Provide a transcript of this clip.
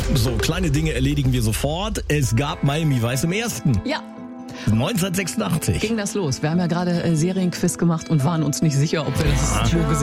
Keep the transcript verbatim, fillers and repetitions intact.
So, kleine Dinge erledigen wir sofort. Es gab Miami Vice im ersten. Ja. neunzehnhundertsechsundachtzig. Ging das los? Wir haben ja gerade äh, Serienquiz gemacht und waren uns nicht sicher, ob wir das so gesehen